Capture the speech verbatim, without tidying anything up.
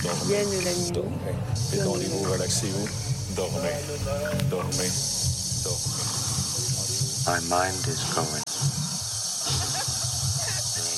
vienne la nuit. Dormez. Détendez-vous, relaxez-vous. Dormez. Dormez. Dormez. My mind is going.